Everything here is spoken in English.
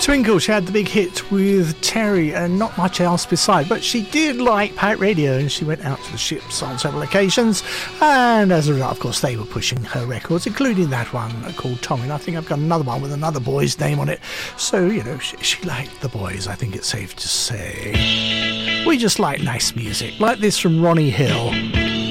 Twinkle, she had the big hit with Terry and not much else beside, but she did like Pirate Radio and she went out to the ships on several occasions, and as a result, of course, they were pushing her records, including that one called Tommy, and I think I've got another one with another boy's name on it, so, you know, she liked the boys, I think it's safe to say. We just like nice music, like this from Ronnie Hill.